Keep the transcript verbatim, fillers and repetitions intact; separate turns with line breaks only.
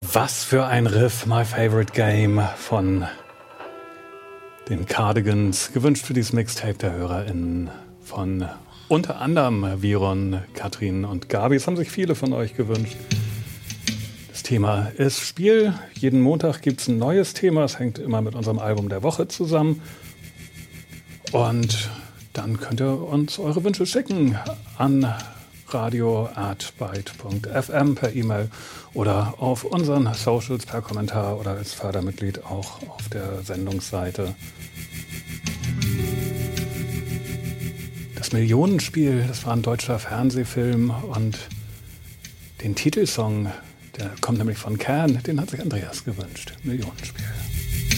Was für ein Riff, My Favorite Game von den Cardigans, gewünscht für dieses Mixtape der HörerInnen von unter anderem Viron, Katrin und Gabi. Das haben sich viele von euch gewünscht. Das Thema ist Spiel. Jeden Montag gibt es ein neues Thema. Es hängt immer mit unserem Album der Woche zusammen. Und dann könnt ihr uns eure Wünsche schicken an radio at byte punkt f m per E-Mail oder auf unseren Socials per Kommentar oder als Fördermitglied auch auf der Sendungsseite. Das Millionenspiel, das war ein deutscher Fernsehfilm und den Titelsong, der kommt nämlich von Can, den hat sich Andreas gewünscht. Millionenspiel.